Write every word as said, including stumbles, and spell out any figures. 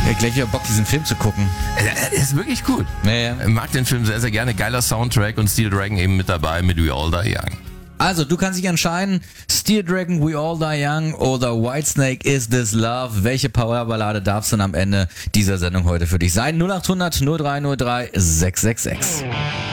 Ja, gleich wieder Bock, diesen Film zu gucken. Er ist wirklich gut. Ja, ja. Ich mag den Film sehr, sehr gerne. Geiler Soundtrack und Steel Dragon eben mit dabei mit We All Die Young. Also, du kannst dich entscheiden, Steel Dragon, We All Die Young oder Whitesnake, Is This Love? Welche Powerballade darf es denn am Ende dieser Sendung heute für dich sein? null acht hundert null drei null drei sechs sechs sechs.